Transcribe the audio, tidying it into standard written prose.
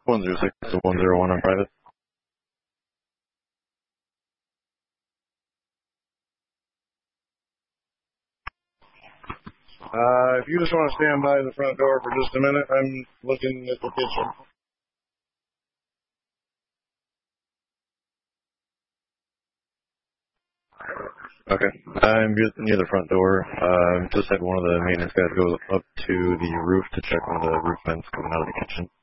106 to 101 on private. If you just want to stand by the front door for just a minute, I'm looking at the kitchen. Okay. I'm near the front door. Just had one of the maintenance guys go up to the roof to check one of the roof vents coming out of the kitchen.